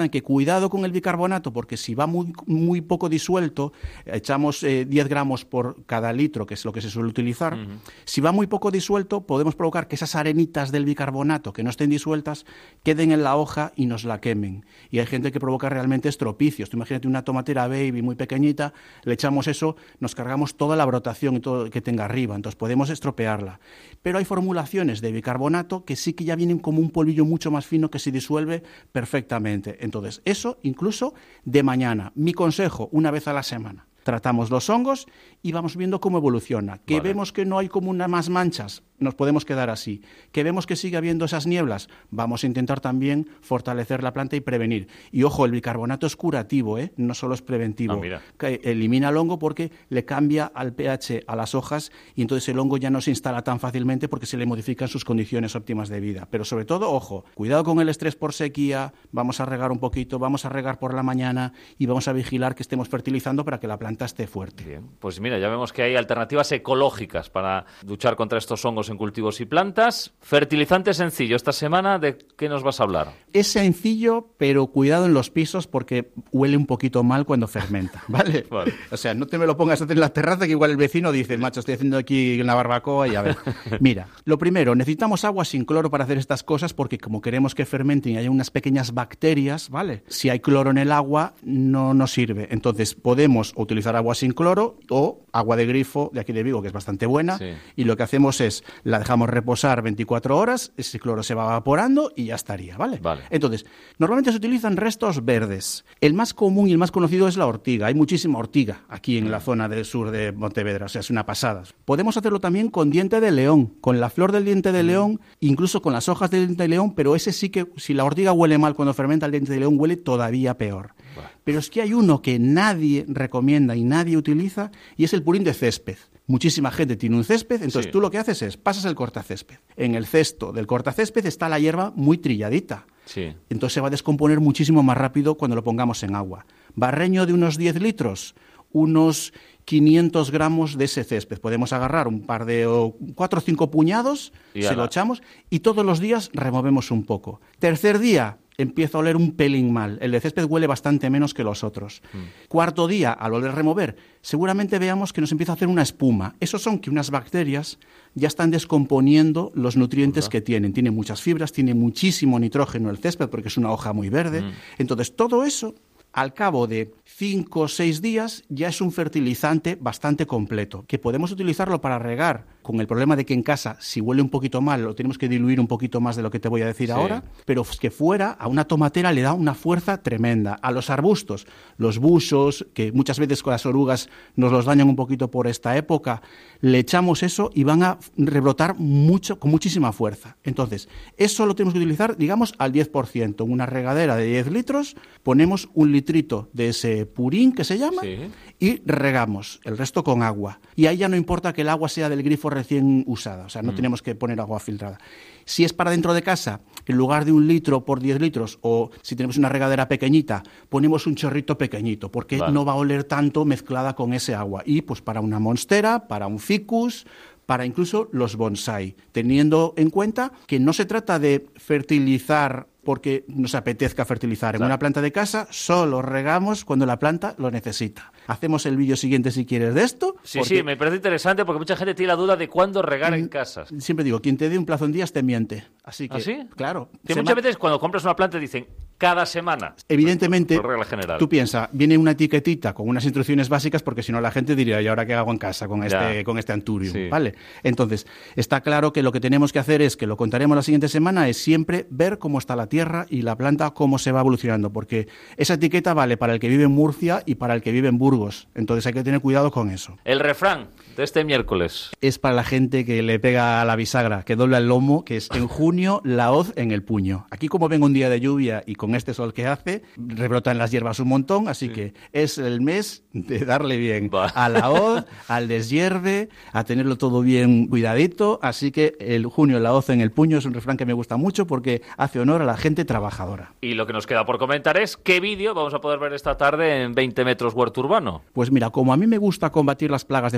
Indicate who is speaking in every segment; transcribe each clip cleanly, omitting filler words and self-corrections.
Speaker 1: Que cuidado con el bicarbonato, porque si va muy poco disuelto, echamos 10 gramos por cada litro, que es lo que se suele utilizar. Si va muy poco disuelto, podemos provocar que esas arenitas del bicarbonato que no estén disueltas queden en la hoja y nos la quemen. Y hay gente que provoca realmente estropicios. Tú imagínate una tomatera baby muy pequeñita, le echamos eso, nos cargamos toda la brotación y todo que tenga arriba, entonces podemos estropearla. Pero hay formulaciones de bicarbonato que sí que ya vienen como un polvillo mucho más fino que se disuelve perfectamente. Entonces, eso incluso de mañana. Mi consejo, una vez a la semana. Tratamos los hongos y vamos viendo cómo evoluciona. Que vemos que no hay como más manchas, nos podemos quedar así. Que vemos que sigue habiendo esas nieblas, vamos a intentar también fortalecer la planta y prevenir. Y ojo, el bicarbonato es curativo, no solo es preventivo. Que elimina el hongo porque le cambia al pH a las hojas y entonces el hongo ya no se instala tan fácilmente porque se le modifican sus condiciones óptimas de vida. Pero sobre todo, ojo, cuidado con el estrés por sequía, vamos a regar un poquito, vamos a regar por la mañana y vamos a vigilar que estemos fertilizando para que la planta esté fuerte.
Speaker 2: Bien, pues mira, ya vemos que hay alternativas ecológicas para luchar contra estos hongos en cultivos y plantas. Fertilizante sencillo, esta semana, ¿de qué nos vas a hablar?
Speaker 1: Es sencillo, pero cuidado en los pisos porque huele un poquito mal cuando fermenta, ¿vale? O sea, no te me lo pongas a hacer en la terraza que igual el vecino dice, macho, estoy haciendo aquí una barbacoa y a ver. Mira, lo primero, necesitamos agua sin cloro para hacer estas cosas porque como queremos que fermenten y haya unas pequeñas bacterias, ¿vale? Si hay cloro en el agua, no nos sirve. Entonces, podemos utilizar agua sin cloro o agua de grifo de aquí de Vigo, que es bastante buena, y lo que hacemos es, la dejamos reposar 24 horas, ese cloro se va evaporando y ya estaría, ¿vale? Entonces, normalmente se utilizan restos verdes. El más común y el más conocido es la ortiga. Hay muchísima ortiga aquí en la zona del sur de Pontevedra, o sea, es una pasada. Podemos hacerlo también con diente de león, con la flor del diente de león, incluso con las hojas del diente de león, pero ese sí que, si la ortiga huele mal cuando fermenta, el diente de león huele todavía peor. Pero es que hay uno que nadie recomienda y nadie utiliza y es el purín de césped. Muchísima gente tiene un césped, entonces tú lo que haces es, pasas el cortacésped. En el cesto del cortacésped está la hierba muy trilladita. Entonces se va a descomponer muchísimo más rápido cuando lo pongamos en agua. Barreño de unos 10 litros, unos 500 gramos de ese césped. Podemos agarrar un par de 4 o 5 puñados, se lo echamos y todos los días removemos un poco. Tercer día, empieza a oler un pelín mal. El de césped huele bastante menos que los otros. Cuarto día, al volver a remover, seguramente veamos que nos empieza a hacer una espuma. Esos son que unas bacterias ya están descomponiendo los nutrientes que tienen. Tiene muchas fibras, tiene muchísimo nitrógeno el césped porque es una hoja muy verde. Entonces, todo eso, al cabo de 5 o 6 días, ya es un fertilizante bastante completo, que podemos utilizarlo para regar, con el problema de que en casa, si huele un poquito mal, lo tenemos que diluir un poquito más de lo que te voy a decir ahora, pero que fuera, a una tomatera le da una fuerza tremenda. A los arbustos, los busos, que muchas veces con las orugas nos los dañan un poquito por esta época, le echamos eso y van a rebrotar mucho, con muchísima fuerza. Entonces, eso lo tenemos que utilizar, digamos, al 10%. En una regadera de 10 litros, ponemos un litrito de ese purín, que se llama, y regamos el resto con agua. Y ahí ya no importa que el agua sea del grifo recién usada, o sea, no tenemos que poner agua filtrada. Si es para dentro de casa, en lugar de 1 litro por 10 litros, o si tenemos una regadera pequeñita, ponemos un chorrito pequeñito, porque no va a oler tanto mezclada con ese agua. Y pues para una monstera, para un ficus, para incluso los bonsai, teniendo en cuenta que no se trata de fertilizar porque nos apetezca fertilizar. En una planta de casa solo regamos cuando la planta lo necesita. Hacemos el vídeo siguiente si quieres de esto.
Speaker 2: Sí, me parece interesante porque mucha gente tiene la duda de cuándo regar en casa.
Speaker 1: Siempre digo, quien te dé un plazo en días te miente. Así que,
Speaker 2: ¿Ah, sí?
Speaker 1: Claro.
Speaker 2: Que muchas veces cuando compras una planta dicen cada semana.
Speaker 1: Evidentemente,
Speaker 2: por regla general.
Speaker 1: Tú piensas, viene una etiquetita con unas instrucciones básicas porque si no la gente diría, ¿y ahora qué hago en casa con este anturium? ¿Vale? Entonces, está claro que lo que tenemos que hacer es, que lo contaremos la siguiente semana, es siempre ver cómo está la tierra y la planta, cómo se va evolucionando, porque esa etiqueta vale para el que vive en Murcia y para el que vive en Burgos. Entonces hay que tener cuidado con eso.
Speaker 2: El refrán de este miércoles.
Speaker 1: Es para la gente que le pega a la bisagra, que dobla el lomo, que es en junio la hoz en el puño. Aquí como venga un día de lluvia y con este sol que hace, rebrotan las hierbas un montón, así que es el mes de darle bien a la hoz, al deshierve, a tenerlo todo bien cuidadito, así que el junio la hoz en el puño es un refrán que me gusta mucho porque hace honor a la gente trabajadora.
Speaker 2: Y lo que nos queda por comentar es qué vídeo vamos a poder ver esta tarde en 20 metros huerto urbano.
Speaker 1: Pues mira, como a mí me gusta combatir las plagas de forma ecológica,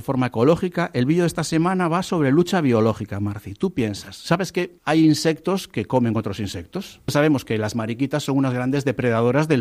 Speaker 1: ecológica. El vídeo de esta semana va sobre lucha biológica, Marci. ¿Tú piensas? ¿Sabes que hay insectos que comen otros insectos? Sabemos que las mariquitas son unas grandes depredadoras del